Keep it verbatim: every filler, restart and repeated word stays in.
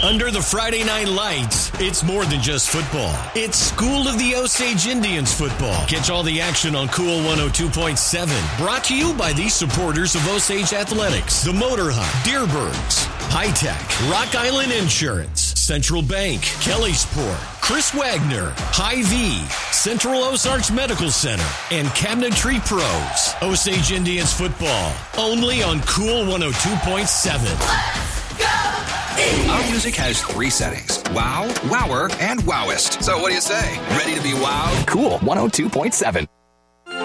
Under the Friday night lights, it's more than just football. It's School of the Osage Indians football. Catch all the action on Cool one oh two point seven. Brought to you by these supporters of Osage Athletics, the Motor Hub, Deerbergs, High Tech, Rock Island Insurance, Central Bank, Kelly Sport, Chris Wagner, Hy-Vee, Central Ozarks Medical Center, and Cabinetry Pros. Osage Indians football, only on Cool one oh two point seven. Our music has three settings: wow, wower, and wowest. So what do you say? Ready to be wowed? Cool one oh two point seven.